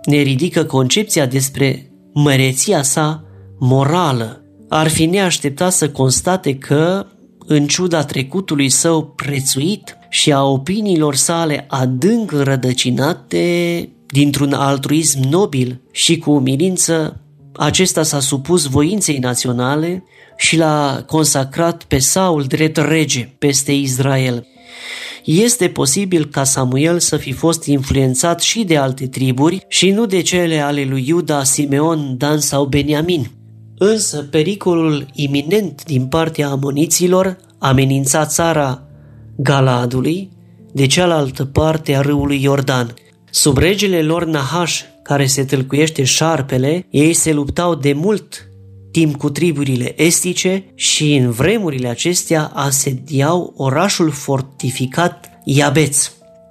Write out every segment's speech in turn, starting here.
ne ridică concepția despre măreția sa morală. Ar fi neașteptat să constate că, în ciuda trecutului său prețuit și a opiniilor sale adânc înrădăcinate dintr-un altruism nobil și cu umilință, acesta s-a supus voinței naționale și l-a consacrat pe Saul drept rege peste Israel. Este posibil ca Samuel să fi fost influențat și de alte triburi și nu de cele ale lui Iuda, Simeon, Dan sau Beniamin. Însă pericolul iminent din partea amoniților amenința țara Galaadului de cealaltă parte a râului Iordan. Sub regele lor Nahaș, care se tâlcuiește șarpele, ei se luptau de mult timp cu triburile estice și în vremurile acestea asediau orașul fortificat Iabeț.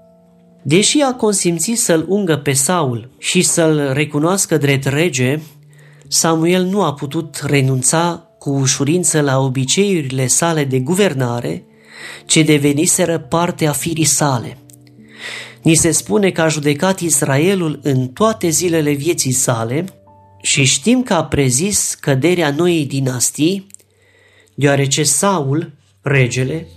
Deși a consimțit să-l ungă pe Saul și să-l recunoască drept rege, Samuel nu a putut renunța cu ușurință la obiceiurile sale de guvernare, ce deveniseră parte a firii sale. Ni se spune că a judecat Israelul în toate zilele vieții sale și știm că a prezis căderea noii dinastii, deoarece Saul, regele,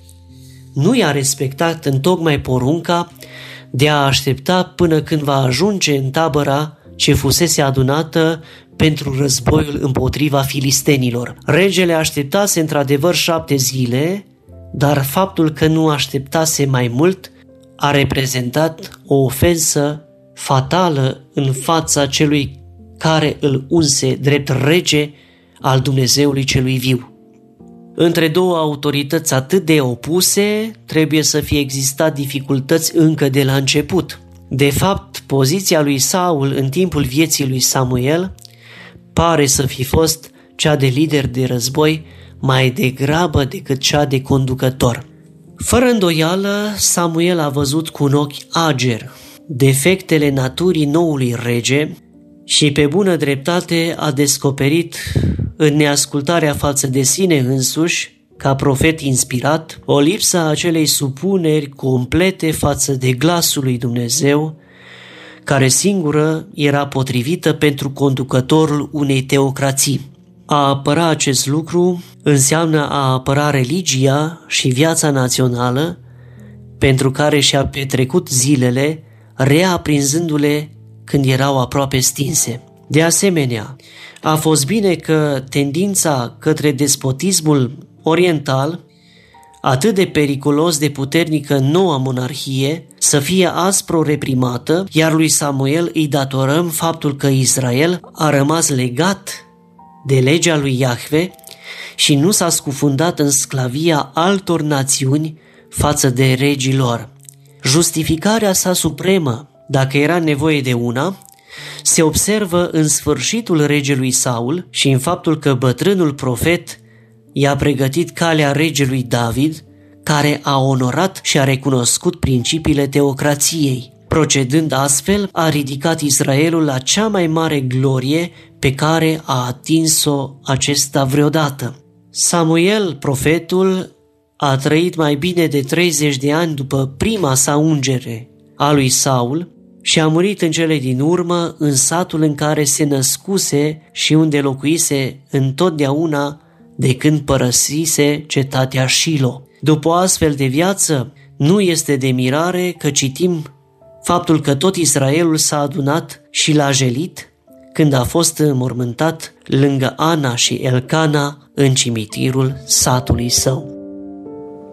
nu i-a respectat întocmai porunca de a aștepta până când va ajunge în tabăra ce fusese adunată pentru războiul împotriva filistenilor. Regele așteptase într-adevăr 7 zile, dar faptul că nu așteptase mai mult a reprezentat o ofensă fatală în fața celui care îl unse drept rege al Dumnezeului celui viu. Între două autorități atât de opuse trebuie să fie existat dificultăți încă de la început. De fapt, poziția lui Saul în timpul vieții lui Samuel pare să fi fost cea de lider de război mai degrabă decât cea de conducător. Fără îndoială, Samuel a văzut cu un ochi ager defectele naturii noului rege și pe bună dreptate a descoperit în neascultarea față de sine însuși, ca profet inspirat, o lipsă a acelei supuneri complete față de glasul lui Dumnezeu, care singură era potrivită pentru conducătorul unei teocrații. A apăra acest lucru înseamnă a apăra religia și viața națională, pentru care și-a petrecut zilele, reaprinzându-le când erau aproape stinse. De asemenea, a fost bine că tendința către despotismul oriental, atât de periculos de puternică noua monarhie, să fie aspru reprimată, iar lui Samuel îi datorăm faptul că Israel a rămas legat de legea lui Iahve și nu s-a scufundat în sclavia altor națiuni față de regii lor. Justificarea sa supremă, dacă era nevoie de una, se observă în sfârșitul regelui Saul și în faptul că bătrânul profet i-a pregătit calea regelui David, care a onorat și a recunoscut principiile teocrației. Procedând astfel, a ridicat Israelul la cea mai mare glorie pe care a atins-o acesta vreodată. Samuel, profetul, a trăit mai bine de 30 de ani după prima sa ungere a lui Saul și a murit în cele din urmă în satul în care se născuse și unde locuise întotdeauna de când părăsise cetatea Șilo. După o astfel de viață, nu este de mirare că citim faptul că tot Israelul s-a adunat și l-a jelit când a fost înmormântat lângă Ana și Elcana în cimitirul satului său.